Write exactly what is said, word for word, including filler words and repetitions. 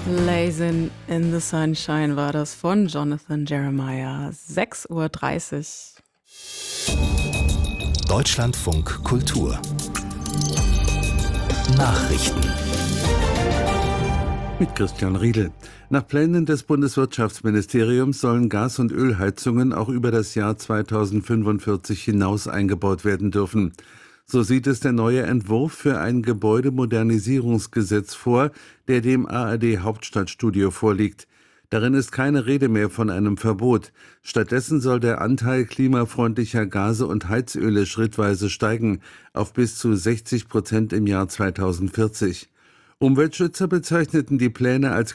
Blazing in the Sunshine war das von Jonathan Jeremiah. sechs Uhr dreißig. Deutschlandfunk Kultur Nachrichten mit Christian Riedel. Nach Plänen des Bundeswirtschaftsministeriums sollen Gas- und Ölheizungen auch über das Jahr zweitausendfünfundvierzig hinaus eingebaut werden dürfen. So sieht es der neue Entwurf für ein Gebäudemodernisierungsgesetz vor, der dem A R D-Hauptstadtstudio vorliegt. Darin ist keine Rede mehr von einem Verbot. Stattdessen soll der Anteil klimafreundlicher Gase und Heizöle schrittweise steigen, auf bis zu sechzig Prozent im Jahr zweitausendvierzig. Umweltschützer bezeichneten die Pläne als